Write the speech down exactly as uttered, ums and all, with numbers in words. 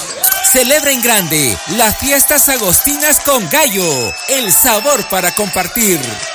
Celebra en grande las fiestas agostinas con Gallo, el sabor para compartir.